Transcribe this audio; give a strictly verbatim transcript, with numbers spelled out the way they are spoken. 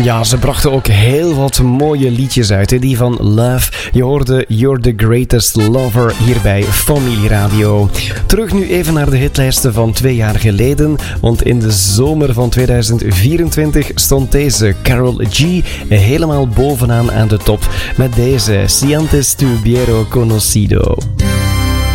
Ja, ze brachten ook heel wat mooie liedjes uit. Hè? Die van Love. Je hoorde You're the Greatest Lover hier bij Familie Radio. Terug nu even naar de hitlijsten van twee jaar geleden. Want in de zomer van tweeduizend vierentwintig stond deze Karol G helemaal bovenaan aan de top. Met deze Si antes te hubiera conocido.